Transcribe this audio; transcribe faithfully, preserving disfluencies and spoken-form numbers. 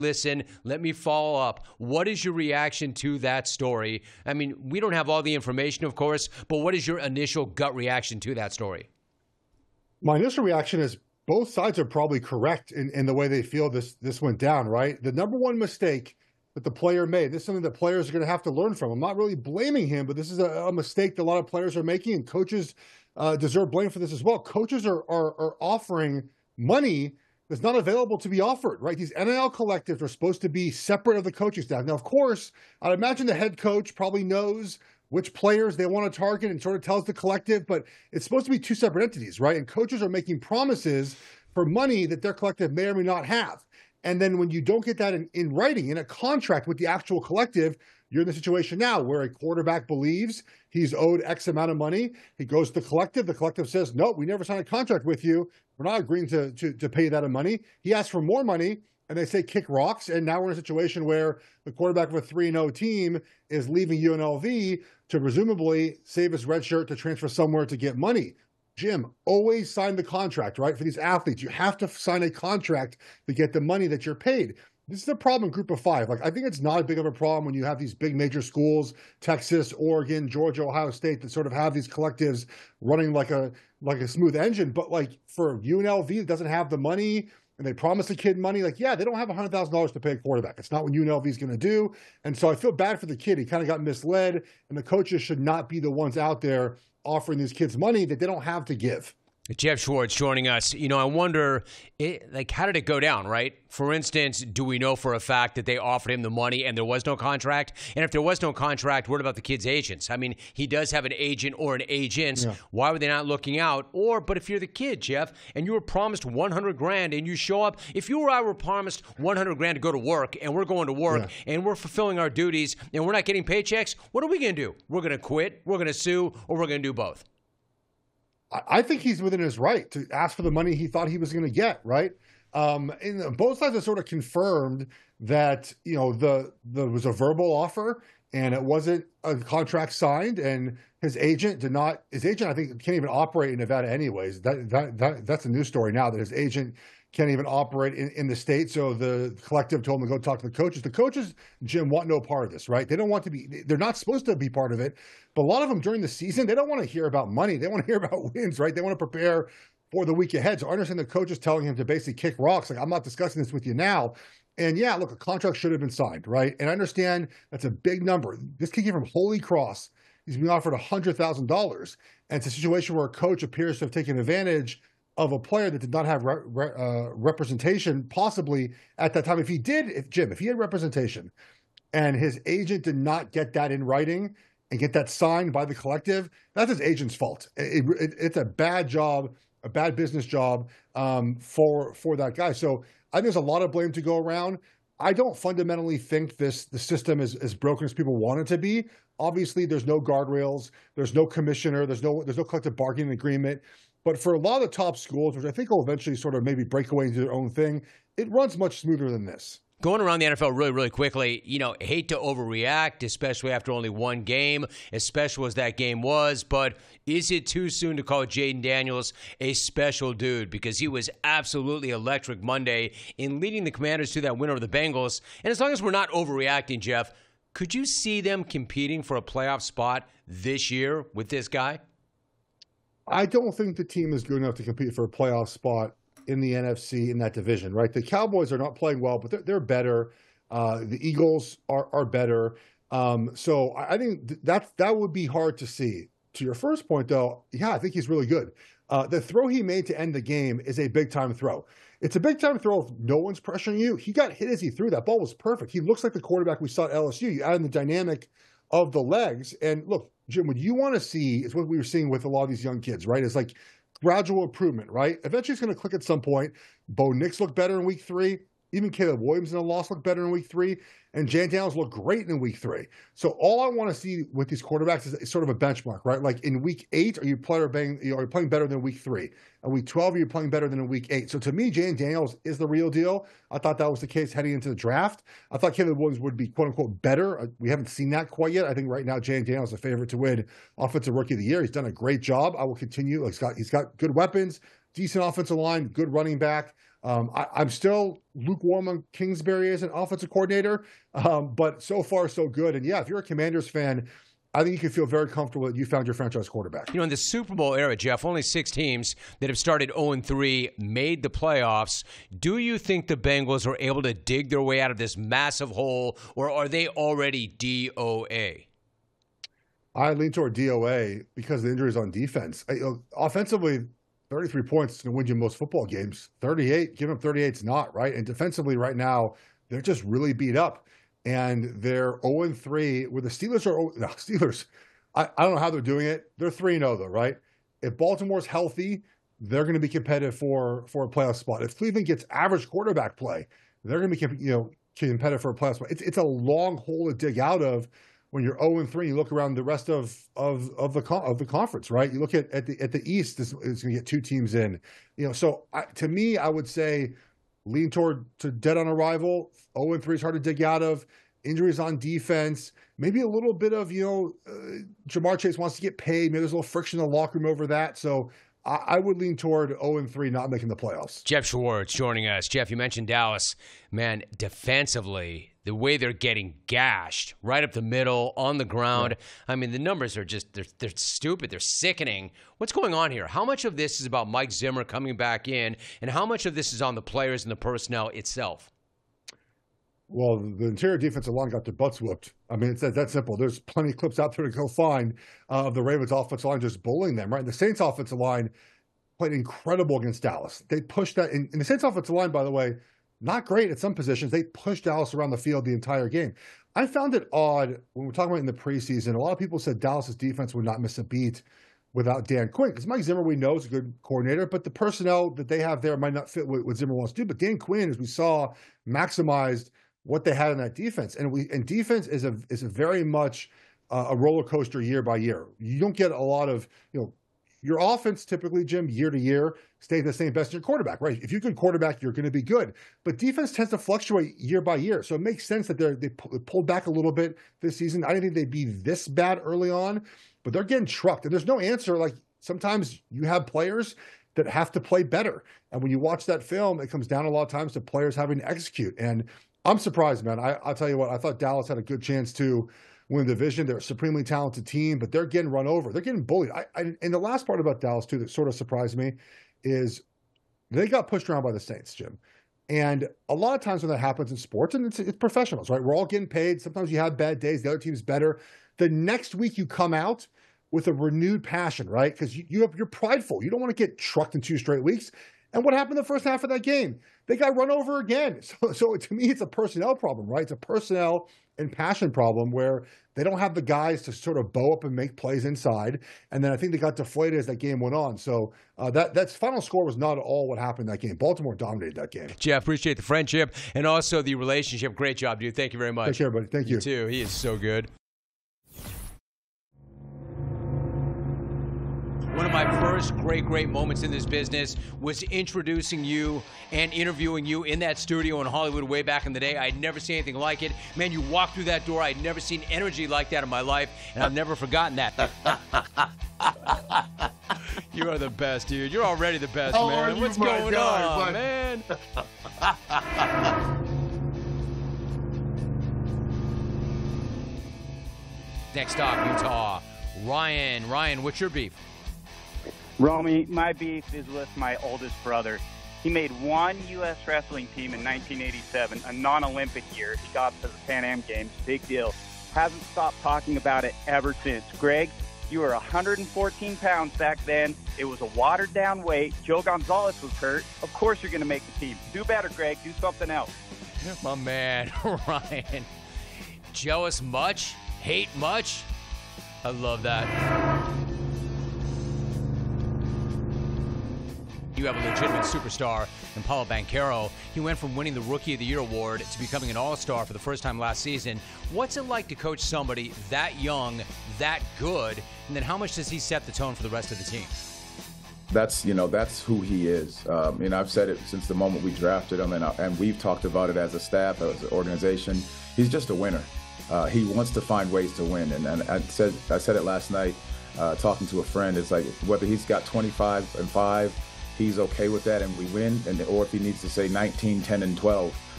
Listen, let me follow up. What is your reaction to that story? I mean, we don't have all the information, of course, but what is your initial gut reaction to that story? My initial reaction is both sides are probably correct in, in the way they feel this this went down, right? The number one mistake that the player made, this is something that players are going to have to learn from. I'm not really blaming him, but this is a, a mistake that a lot of players are making, and coaches uh, deserve blame for this as well. Coaches are, are, are offering money that's not available to be offered, right? These N I L collectives are supposed to be separate of the coaching staff. Now, of course, I'd imagine the head coach probably knows which players they want to target and sort of tells the collective, but it's supposed to be two separate entities, right? And coaches are making promises for money that their collective may or may not have. And then when you don't get that in, in writing, in a contract with the actual collective, you're in the situation now where a quarterback believes he's owed X amount of money. He goes to the collective. The collective says, no, we never signed a contract with you. We're not agreeing to, to, to pay that money. He asks for more money, and they say kick rocks. And now we're in a situation where the quarterback of a three and oh team is leaving U N L V to presumably save his red shirt to transfer somewhere to get money. Jim, always sign the contract, right? For these athletes, you have to sign a contract to get the money that you're paid. This is a problem in Group of Five. Like, I think it's not a big of a problem when you have these big major schools, Texas, Oregon, Georgia, Ohio State, that sort of have these collectives running like a like a smooth engine. But like for U N L V that doesn't have the money and they promise the kid money, like, yeah, they don't have one hundred thousand dollars to pay a quarterback. It's not what U N L V is going to do. And so I feel bad for the kid. He kind of got misled, and the coaches should not be the ones out there offering these kids money that they don't have to give. Jeff Schwartz joining us. You know, I wonder, it, like, how did it go down, right? For instance, do we know for a fact that they offered him the money and there was no contract? And if there was no contract, what about the kid's agents? I mean, he does have an agent or an agents. Yeah. Why were they not looking out? Or, but if you're the kid, Jeff, and you were promised one hundred grand and you show up, if you or I were promised one hundred grand to go to work and we're going to work yeah. and we're fulfilling our duties and we're not getting paychecks, what are we going to do? We're going to quit, we're going to sue, or we're going to do both? I think he's within his right to ask for the money he thought he was going to get, right? Um, and both sides have sort of confirmed that, you know, the there was a verbal offer and it wasn't a contract signed, and his agent did not, his agent, I think, can't even operate in Nevada anyways. That, that, that That's a news story now that his agent can't even operate in, in the state. So the collective told him to go talk to the coaches. The coaches, Jim, want no part of this, right? They don't want to be, they're not supposed to be part of it. But a lot of them during the season, they don't want to hear about money. They want to hear about wins, right? They want to prepare for the week ahead. So I understand the coach is telling him to basically kick rocks. Like, I'm not discussing this with you now. And yeah, look, a contract should have been signed, right? And I understand that's a big number. This kid came from Holy Cross. He's being offered one hundred thousand dollars. And it's a situation where a coach appears to have taken advantage of a player that did not have re- re- uh, representation, possibly at that time. If he did, if Jim, if he had representation and his agent did not get that in writing and get that signed by the collective, that's his agent's fault. It, it, it's a bad job, a bad business job um, for for that guy. So I think there's a lot of blame to go around. I don't fundamentally think this the system is as broken as people want it to be. Obviously, there's no guardrails, there's no commissioner, there's no there's no collective bargaining agreement. But for a lot of the top schools, which I think will eventually sort of maybe break away into their own thing, it runs much smoother than this. Going around the N F L really, really quickly, you know, hate to overreact, especially after only one game, as special as that game was. But is it too soon to call Jayden Daniels a special dude? Because he was absolutely electric Monday in leading the Commanders to that win over the Bengals. And as long as we're not overreacting, Jeff, could you see them competing for a playoff spot this year with this guy? I don't think the team is good enough to compete for a playoff spot in the N F C in that division, right? The Cowboys are not playing well, but they're, they're better. Uh, the Eagles are are better. Um, so I think th- that that would be hard to see. To your first point, though, yeah, I think he's really good. Uh, the throw he made to end the game is a big-time throw. It's a big-time throw if no one's pressuring you. He got hit as he threw. That ball was perfect. He looks like the quarterback we saw at L S U. You add in the dynamic of the legs. And look, Jim, what you want to see is what we were seeing with a lot of these young kids, right? It's like gradual improvement, right? Eventually it's going to click at some point. Bo Nix looked better in week three. Even Caleb Williams in a loss looked better in week three. And Jayden Daniels looked great in week three. So all I want to see with these quarterbacks is, is sort of a benchmark, right? Like in week eight, are you, player bang, you know, are you playing better than week three? In week twelve, are you playing better than in week eight? So to me, Jayden Daniels is the real deal. I thought that was the case heading into the draft. I thought Caleb Williams would be quote unquote better. We haven't seen that quite yet. I think right now Jayden Daniels is a favorite to win Offensive Rookie of the Year. He's done a great job. I will continue. He's got, he's got good weapons, decent offensive line, good running back. Um, I, I'm still lukewarm on Kingsbury as an offensive coordinator, um, but so far so good. And yeah, if you're a Commanders fan, I think you can feel very comfortable that you found your franchise quarterback. You know, in the Super Bowl era, Jeff, only six teams that have started oh and three made the playoffs. Do you think the Bengals are able to dig their way out of this massive hole, or are they already D O A? I lean toward D O A because of the injuries on defense. I, you know, offensively, thirty-three points is going to win you most football games. thirty-eight, give them thirty-eight is not, right? And defensively right now, they're just really beat up. And they're oh and three, where the Steelers are, no, Steelers, I, I don't know how they're doing it. They're three and oh though, right? If Baltimore's healthy, they're going to be competitive for, for a playoff spot. If Cleveland gets average quarterback play, they're going to be, you know, competitive for a playoff spot. It's, it's a long hole to dig out of when you're oh and three. You look around the rest of, of, of the of the conference, right? You look at, at the at the East, it's, it's going to get two teams in. You know, so I, to me, I would say lean toward to dead on arrival. oh and three is hard to dig out of. Injuries on defense. Maybe a little bit of, you know, uh, Jamar Chase wants to get paid. Maybe there's a little friction in the locker room over that. So I, I would lean toward oh and three not making the playoffs. Jeff Schwartz joining us. Jeff, you mentioned Dallas. Man, defensively, the way they're getting gashed right up the middle, on the ground. Yeah. I mean, the numbers are just, they're, they're stupid. They're sickening. What's going on here? How much of this is about Mike Zimmer coming back in, and how much of this is on the players and the personnel itself? Well, the interior defensive line got their butts whooped. I mean, it's that, that simple. There's plenty of clips out there to go find uh, of the Ravens offensive line just bullying them, right? And the Saints offensive line played incredible against Dallas. They pushed that. And the Saints offensive line, by the way, not great at some positions. They pushed Dallas around the field the entire game. I found it odd when we're talking about in the preseason. A lot of people said Dallas's defense would not miss a beat without Dan Quinn, because Mike Zimmer, we know, is a good coordinator, but the personnel that they have there might not fit what, what Zimmer wants to do. But Dan Quinn, as we saw, maximized what they had in that defense. And we and defense is a is a very much uh, a roller coaster year by year. You don't get a lot of, you know, your offense typically, Jim, year to year, stays the same best in your quarterback, right? If you're a good quarterback, you're going to be good. But defense tends to fluctuate year by year. So it makes sense that they're, they pulled back a little bit this season. I didn't think they'd be this bad early on, but they're getting trucked. And there's no answer. Like, sometimes you have players that have to play better. And when you watch that film, it comes down a lot of times to players having to execute. And I'm surprised, man. I, I'll tell you what, I thought Dallas had a good chance to win the division. They're a supremely talented team, but they're getting run over. They're getting bullied. I, I, and the last part about Dallas, too, that sort of surprised me is they got pushed around by the Saints, Jim. And a lot of times when that happens in sports, and it's, it's professionals, right? We're all getting paid. Sometimes you have bad days. The other team's better. The next week you come out with a renewed passion, right? Because you, you have, you're prideful. You don't want to get trucked in two straight weeks. And what happened the first half of that game? They got run over again. So, so to me, it's a personnel problem, right? It's a personnel and passion problem where they don't have the guys to sort of bow up and make plays inside. And then I think they got deflated as that game went on. So uh, that that final score was not at all what happened in that game. Baltimore dominated that game. Jeff, appreciate the friendship and also the relationship. Great job, dude. Thank you very much. Take care, buddy. Thank you. You too. He is so good. One of my first great, great moments in this business was introducing you and interviewing you in that studio in Hollywood way back in the day. I'd never seen anything like it. Man, you walked through that door. I'd never seen energy like that in my life, and I've never forgotten that. You are the best, dude. You're already the best, How man. are you, What's my going guy, on, but... man? Next stop, Utah. Ryan. Ryan, what's your beef? Romy, my beef is with my oldest brother. He made one U S wrestling team in nineteen eighty-seven, a non-Olympic year. He got to the Pan Am Games. Big deal. Hasn't stopped talking about it ever since. Greg, you were one hundred fourteen pounds back then. It was a watered-down weight. Joe Gonzalez was hurt. Of course you're going to make the team. Do better, Greg. Do something else. My man, Ryan. Jealous much? Hate much? I love that. You have a legitimate superstar in Paulo Banchero. He went from winning the Rookie of the Year award to becoming an all-star for the first time last season. What's it like to coach somebody that young, that good, and then how much does he set the tone for the rest of the team? That's, you know, that's who he is. Um, and I've said it since the moment we drafted him, and, and we've talked about it as a staff, as an organization. He's just a winner. Uh, he wants to find ways to win. And, and I said I said it last night, uh, talking to a friend. It's like whether he's got twenty-five and five, he's okay with that and we win, and or if he needs to say nineteen, ten, and twelve,